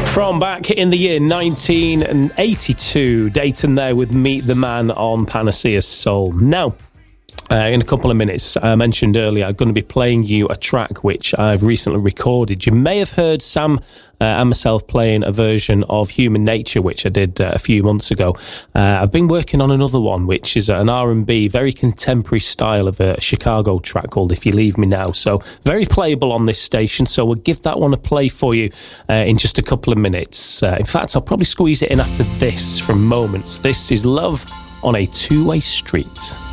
From back in the year 1982, Dayton there with Meet the Man on Panacea Soul. Now, in a couple of minutes, I mentioned earlier, I'm going to be playing you a track which I've recently recorded. You may have heard Sam and myself playing a version of Human Nature, which I did a few months ago. I've been working on another one, which is an R&B, very contemporary style of a Chicago track called If You Leave Me Now. So very playable on this station, so we'll give that one a play for you in just a couple of minutes. In fact, I'll probably squeeze it in after this from Moments. This is Love on a Two-Way Street.